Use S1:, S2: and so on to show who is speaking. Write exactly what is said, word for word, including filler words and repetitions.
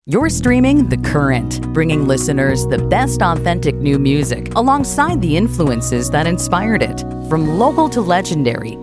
S1: You're streaming The Current, bringing listeners the best authentic new music alongside the influences that inspired it. From local to legendary,